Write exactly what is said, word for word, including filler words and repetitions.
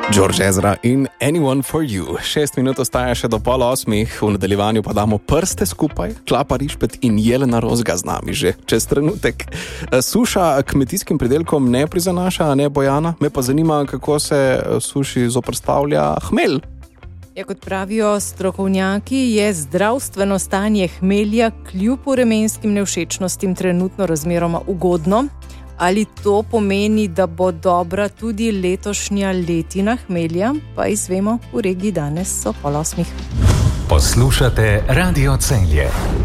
George Ezra in Anyone for You. Šest minut ostaja še do pol osmih, v nadaljevanju pa damo prste skupaj, Klapa Rišpet in Jelena Rozga z nami že čez trenutek. Suša kmetijskim pridelkom ne prizanaša, ne Bojana, me pa zanima, kako se suši zoperstavlja hmelj. Ja, kot pravijo strokovnjaki, je zdravstveno stanje hmelja kljub vremenskim nevšečnostim trenutno razmeroma ugodno. Ali to pomeni, da bo dobra tudi letošnja letina hmelja, pa izvemo v regiji danes o pol osmih. Poslušate Radio Celje.